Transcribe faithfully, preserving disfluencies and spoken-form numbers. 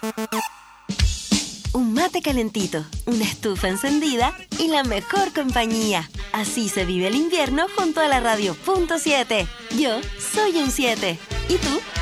Un mate calentito, una estufa encendida y la mejor compañía. Así se vive el invierno junto a la Radio Punto siete. Yo soy un siete. ¿Y tú?